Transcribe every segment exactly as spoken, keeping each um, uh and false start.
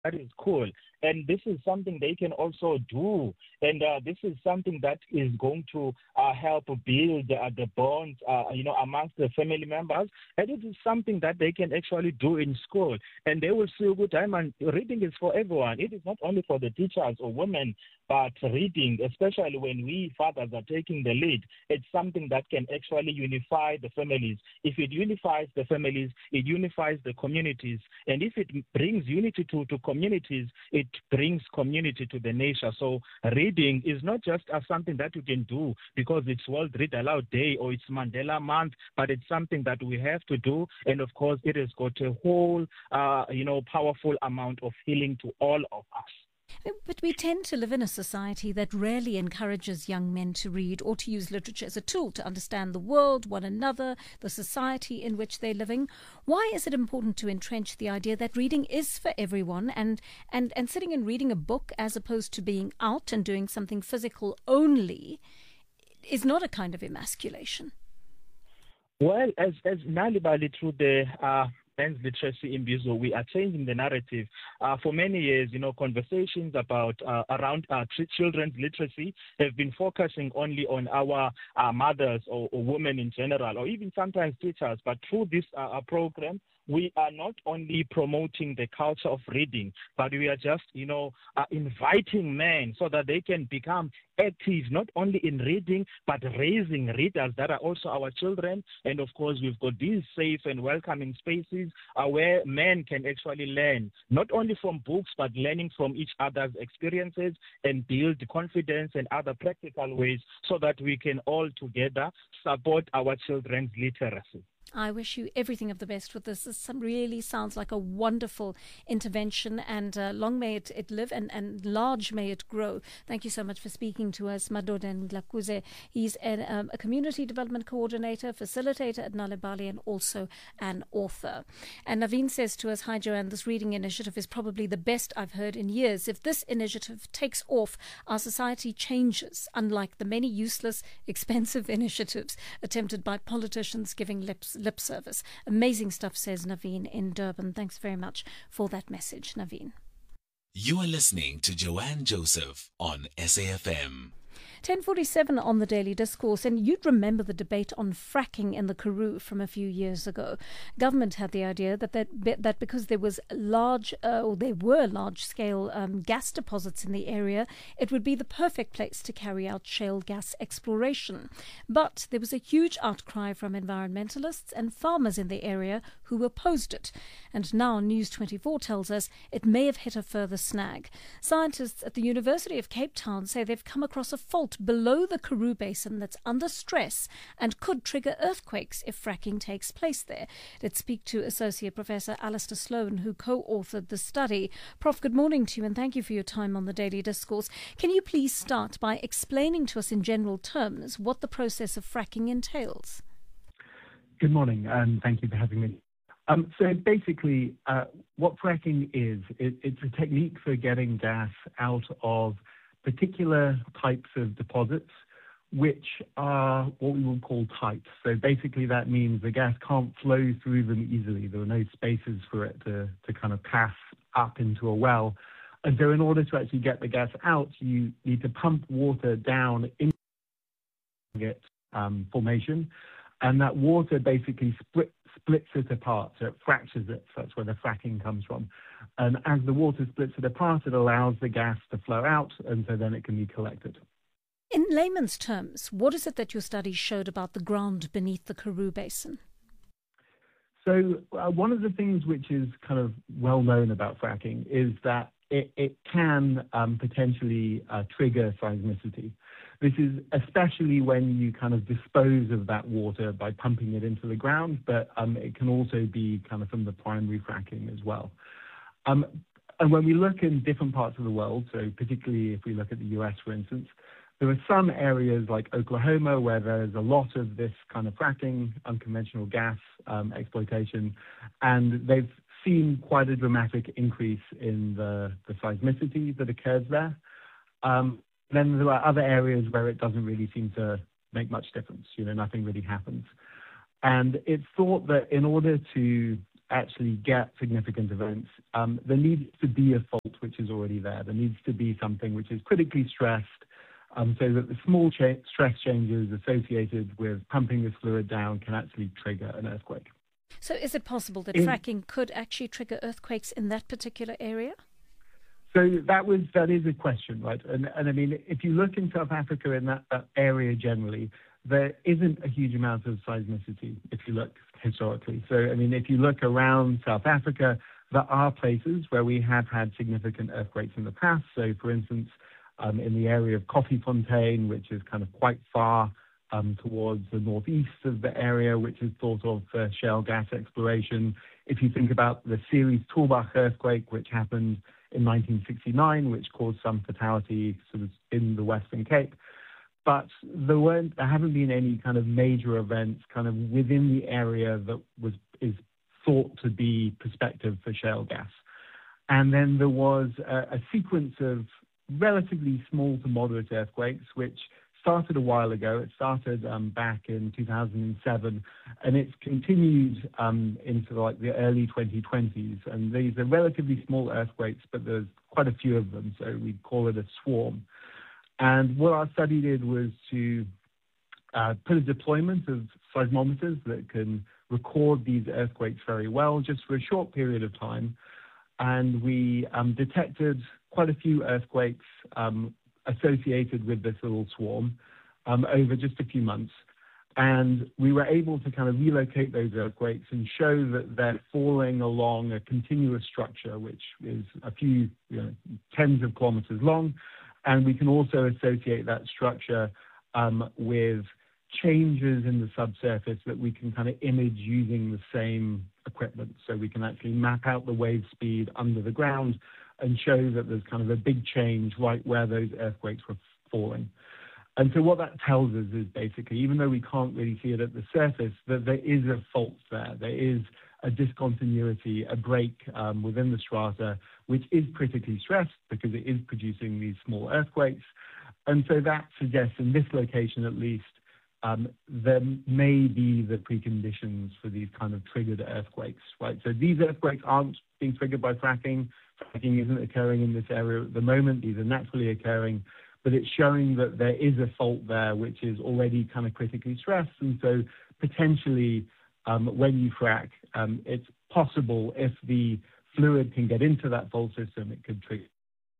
That is cool. And this is something they can also do. And uh, this is something that is going to uh, help build uh, the bonds, uh, you know, amongst the family members. And it is something that they can actually do in school. And they will see a good time. And reading is for everyone. It is not only for the teachers or women, but reading, especially when we fathers are taking the lead, it's something that can actually unify the families. If it unifies the families, it unifies the communities. And if it brings unity to, to communities, it brings community to the nation. So reading is not just uh, something that you can do because it's World Read Aloud Day or it's Mandela Month, but it's something that we have to do. And of course, it has got a whole, uh, you know, powerful amount of healing to all of us. But we tend to live in a society that rarely encourages young men to read or to use literature as a tool to understand the world, one another, the society in which they're living. Why is it important to entrench the idea that reading is for everyone, and, and, and sitting and reading a book as opposed to being out and doing something physical only is not a kind of emasculation? Well, as, as Nalibali through the... Uh, literacy in Bizo, we are changing the narrative. Uh, for many years, you know, conversations about uh, around uh, children's literacy have been focusing only on our uh, mothers or, or women in general, or even sometimes teachers. But through this uh, program, we are not only promoting the culture of reading, but we are just, you know, uh, inviting men so that they can become active, not only in reading, but raising readers that are also our children. And of course, we've got these safe and welcoming spaces uh, where men can actually learn, not only from books, but learning from each other's experiences and build confidence and other practical ways so that we can all together support our children's literacy. I wish you everything of the best with this. This some really sounds like a wonderful intervention, and uh, long may it, it live, and, and large may it grow. Thank you so much for speaking to us, Madoda Ndlakuze. He's an, um, a community development coordinator, facilitator at Nalibali, and also an author. And Naveen says to us, hi Joanne, this reading initiative is probably the best I've heard in years. If this initiative takes off, our society changes, unlike the many useless, expensive initiatives attempted by politicians giving lips lip service. Amazing stuff, says Naveen in Durban. Thanks very much for that message, Naveen. You are listening to Joanne Joseph on S A F M. ten forty-seven on the Daily Discourse, and you'd remember the debate on fracking in the Karoo from a few years ago. Government had the idea that that, that because there was large, uh, or there were large-scale um, gas deposits in the area, it would be the perfect place to carry out shale gas exploration. But there was a huge outcry from environmentalists and farmers in the area who opposed it. And now News twenty-four tells us it may have hit a further snag. Scientists at the University of Cape Town say they've come across a fault below the Karoo Basin that's under stress and could trigger earthquakes if fracking takes place there. Let's speak to Associate Professor Alistair Sloan, who co-authored the study. Prof, good morning to you, and thank you for your time on the Daily Discourse. Can you please start by explaining to us in general terms what the process of fracking entails? Good morning, and thank you for having me. Um, so basically, uh, what fracking is, it, it's a technique for getting gas out of particular types of deposits, which are what we would call tight. So basically that means the gas can't flow through them easily. There are no spaces for it to, to kind of pass up into a well. And so in order to actually get the gas out, you need to pump water down into the um, formation. And that water basically split, splits it apart, so it fractures it. So that's where the fracking comes from. And as the water splits it apart, it allows the gas to flow out, and so then it can be collected. In layman's terms, what is it that your study showed about the ground beneath the Karoo Basin? So uh, one of the things which is kind of well known about fracking is that it, it can um, potentially uh, trigger seismicity. This is especially when you kind of dispose of that water by pumping it into the ground, but um, it can also be kind of from the primary fracking as well. Um, and when we look in different parts of the world, so particularly if we look at the U S, for instance, there are some areas like Oklahoma where there's a lot of this kind of fracking, unconventional gas um, exploitation, and they've seen quite a dramatic increase in the, the seismicity that occurs there. Um, Then there are other areas where it doesn't really seem to make much difference. You know, nothing really happens. And it's thought that in order to actually get significant events, um, there needs to be a fault which is already there. There needs to be something which is critically stressed, um, so that the small cha- stress changes associated with pumping this fluid down can actually trigger an earthquake. So is it possible that in, fracking could actually trigger earthquakes in that particular area? So that was that is a question, right? And, and I mean, if you look in South Africa in that, that area generally, there isn't a huge amount of seismicity if you look historically. So, I mean, if you look around South Africa, there are places where we have had significant earthquakes in the past. So, for instance, um, in the area of Koffiefontein, which is kind of quite far um, towards the northeast of the area, which is thought of for shale gas exploration. If you think about the Ceres Tulbagh earthquake, which happened in nineteen sixty-nine, which caused some fatality sort of in the Western Cape. But there weren't, there haven't been any kind of major events kind of within the area that was is thought to be prospective for shale gas. And then there was a, a sequence of relatively small to moderate earthquakes, which started a while ago. It started um, back in two thousand seven, and it's continued um, into like the early twenty twenties. And these are relatively small earthquakes, but there's quite a few of them, so we call it a swarm. And what our study did was to uh, put a deployment of seismometers that can record these earthquakes very well, just for a short period of time. And we um, detected quite a few earthquakes um, associated with this little swarm um, over just a few months. And we were able to kind of relocate those earthquakes and show that they're falling along a continuous structure, which is a few you know, tens of kilometers long. And we can also associate that structure um, with changes in the subsurface that we can kind of image using the same equipment. So we can actually map out the wave speed under the ground and show that there's kind of a big change right where those earthquakes were falling. And so what that tells us is basically, even though we can't really see it at the surface, that there is a fault there. There is a discontinuity, a break um, within the strata, which is critically stressed because it is producing these small earthquakes. And so that suggests, in this location at least, um, there may be the preconditions for these kind of triggered earthquakes, right? So these earthquakes aren't being triggered by fracking. Fracking isn't occurring in this area at the moment. These are naturally occurring. But it's showing that there is a fault there which is already kind of critically stressed. And so potentially um, when you frack, um, it's possible if the fluid can get into that fault system, it could trigger.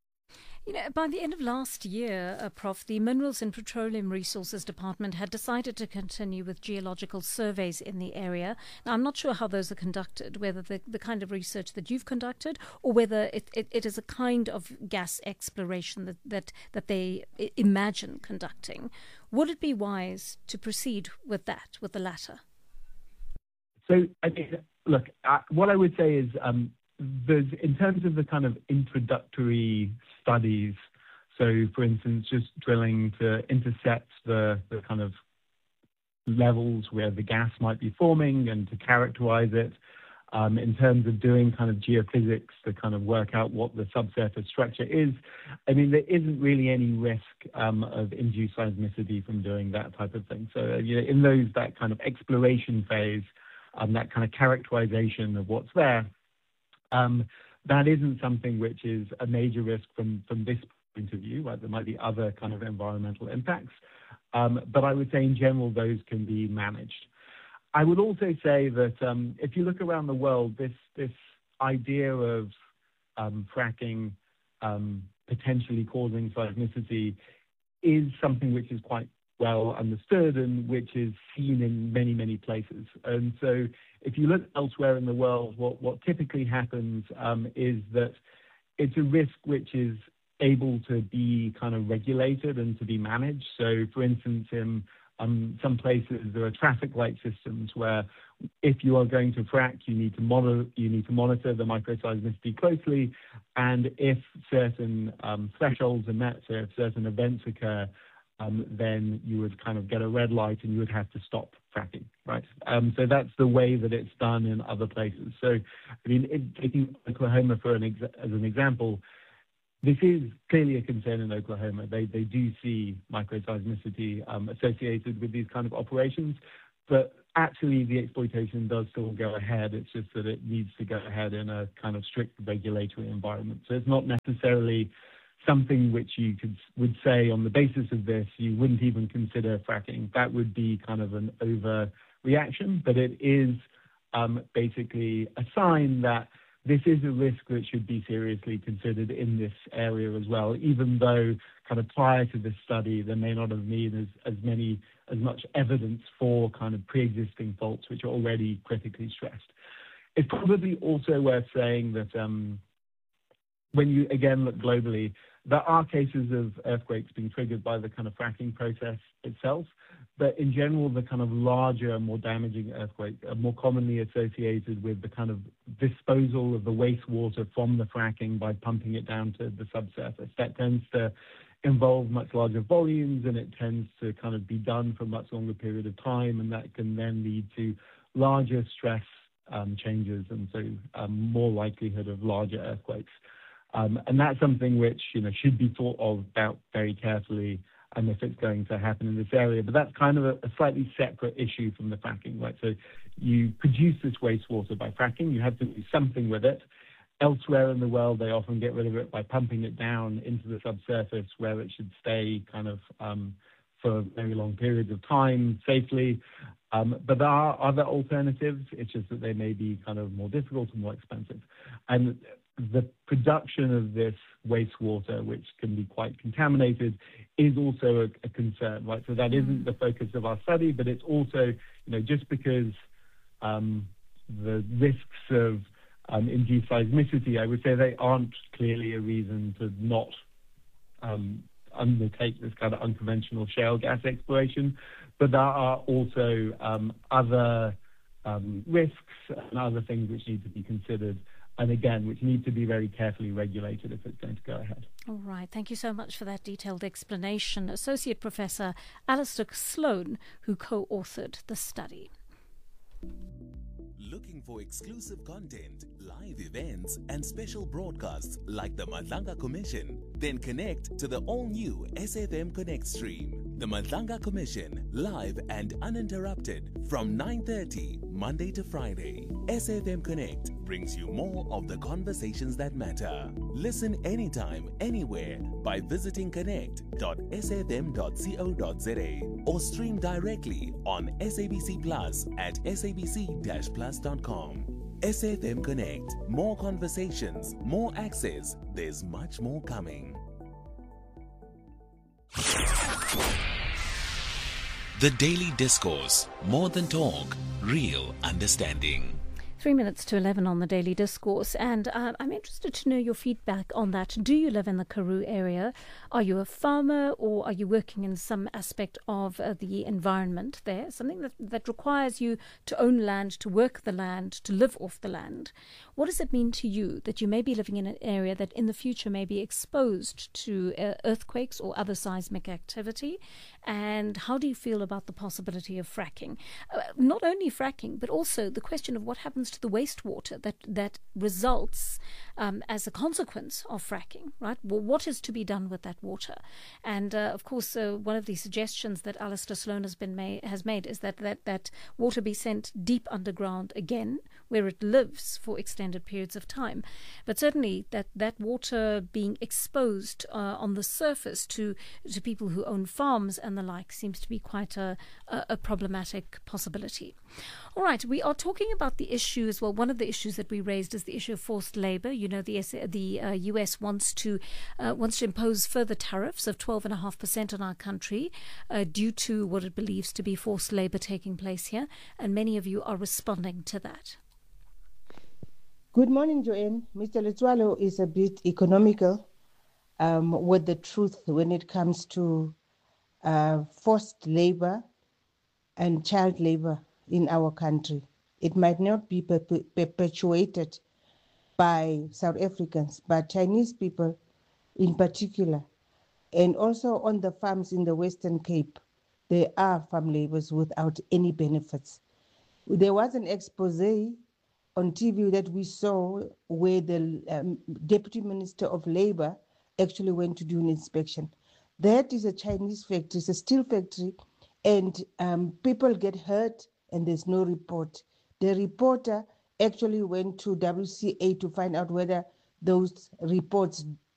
You know, by the end of last year, uh, Professor the Minerals and Petroleum Resources Department had decided to continue with geological surveys in the area. Now, I'm not sure how those are conducted, whether the, the kind of research that you've conducted or whether it, it, it is a kind of gas exploration that, that, that they imagine conducting. Would it be wise to proceed with that, with the latter? So, I mean, look, uh, what I would say is um, there's, in terms of the kind of introductory studies, so for instance, just drilling to intercept the, the kind of levels where the gas might be forming and to characterize it, um, in terms of doing kind of geophysics to kind of work out what the subsurface structure is. I mean, there isn't really any risk um, of induced seismicity from doing that type of thing. So, uh, you know, in those, that kind of exploration phase, um, that kind of characterization of what's there, um, that isn't something which is a major risk from, from this point of view, right? There might be other kind of environmental impacts. Um, but I would say in general, those can be managed. I would also say that um, if you look around the world, this, this idea of um, fracking um, potentially causing seismicity is something which is quite well understood and which is seen in many, many places. And so if you look elsewhere in the world, what, what typically happens um, is that it's a risk which is able to be kind of regulated and to be managed. So for instance, in um, some places there are traffic light systems where if you are going to frack, you need to monitor, you need to monitor the microseismicity closely. And if certain um, thresholds are met, so if certain events occur, Um, then you would kind of get a red light and you would have to stop fracking, right? Um, so that's the way that it's done in other places. So, I mean, it, taking Oklahoma for an ex- as an example, this is clearly a concern in Oklahoma. They they do see microseismicity um, associated with these kind of operations, but actually the exploitation does still go ahead. It's just that it needs to go ahead in a kind of strict regulatory environment. So it's not necessarily something which you could would say on the basis of this, you wouldn't even consider fracking. That would be kind of an overreaction, but it is um, basically a sign that this is a risk that should be seriously considered in this area as well, even though kind of prior to this study, there may not have been as, as many, as much evidence for kind of pre-existing faults, which are already critically stressed. It's probably also worth saying that um, when you, again, look globally, there are cases of earthquakes being triggered by the kind of fracking process itself, but in general, the kind of larger, more damaging earthquakes are more commonly associated with the kind of disposal of the wastewater from the fracking by pumping it down to the subsurface. That tends to involve much larger volumes, and it tends to kind of be done for a much longer period of time, and that can then lead to larger stress um, changes, and so um, more likelihood of larger earthquakes. Um, and that's something which, you know, should be thought of about very carefully, and if it's going to happen in this area. But that's kind of a, a slightly separate issue from the fracking, right? So you produce this wastewater by fracking, you have to do something with it. Elsewhere in the world, they often get rid of it by pumping it down into the subsurface where it should stay kind of um, for very long periods of time safely. Um, but there are other alternatives. It's just that they may be kind of more difficult and more expensive. And the production of this wastewater, which can be quite contaminated, is also a, a concern, right? So that isn't the focus of our study, but it's also, you know, just because um, the risks of um, induced seismicity, I would say they aren't clearly a reason to not um, undertake this kind of unconventional shale gas exploration. But there are also um, other um, risks and other things which need to be considered, and again, which need to be very carefully regulated if it's going to go ahead. All right. Thank you so much for that detailed explanation. Associate Professor Alistair Sloan, who co-authored the study. Looking for exclusive content, live events, and special broadcasts like the Madlanga Commission? Then connect to the all-new S F M Connect stream. The Madlanga Commission, live and uninterrupted from nine thirty Monday to Friday. S F M Connect brings you more of the conversations that matter. Listen anytime, anywhere by visiting connect dot s f m dot co dot z a or stream directly on S A B C Plus at s a b c dash plus dot com. S F M Connect. More conversations, more access. There's much more coming. The Daily Discourse. More than talk, real understanding. Three minutes to eleven on the Daily Discourse, and uh, I'm interested to know your feedback on that. Do you live in the Karoo area? Are you a farmer, or are you working in some aspect of uh, the environment there? Something that, that requires you to own land, to work the land, to live off the land. What does it mean to you that you may be living in an area that in the future may be exposed to uh, earthquakes or other seismic activity? And how do you feel about the possibility of fracking? Uh, not only fracking, but also the question of what happens to the wastewater that, that results um, as a consequence of fracking, right? Well, what is to be done with that water? And, uh, of course, uh, one of the suggestions that Alistair Sloan has, been made, has made is that, that that water be sent deep underground again, where it lives for extended periods of time. But certainly that, that water being exposed uh, on the surface to, to people who own farms and the like seems to be quite a, a, a problematic possibility. All right, we are talking about the issue as well. One of the issues that we raised is the issue of forced labor. You know, the the uh, U S wants to uh, wants to impose further tariffs of twelve point five percent on our country uh, due to what it believes to be forced labor taking place here, and many of you are responding to that. Good morning, Joanne. Mister Letsoalo is a bit economical um, with the truth when it comes to uh, forced labor and child labor in our country. It might not be perpe- perpetuated by South Africans, but Chinese people in particular. And also on the farms in the Western Cape, there are farm laborers without any benefits. There was an expose on T V that we saw where the um, Deputy Minister of Labor actually went to do an inspection. That is a Chinese factory, it's a steel factory, and um, people get hurt and there's no report. The reporter actually went to W C A to find out whether those reports